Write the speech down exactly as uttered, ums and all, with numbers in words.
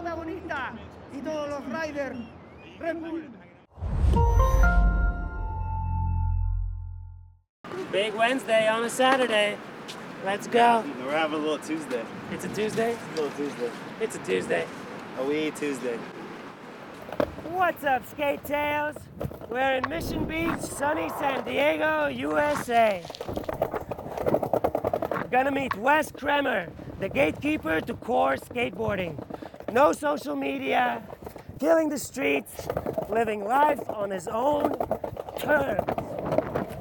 protagonista y todos los riders Red Bull. Big Wednesday on a Saturday. Let's go. We're having a little Tuesday. It's a Tuesday? A little Tuesday. It's a Tuesday. A wee Tuesday. What's up, Skate Tails? We're in Mission Beach, sunny San Diego, U S A. We're gonna meet Wes Kremer, the gatekeeper to core skateboarding. No social media, killing the streets, living life on his own terms.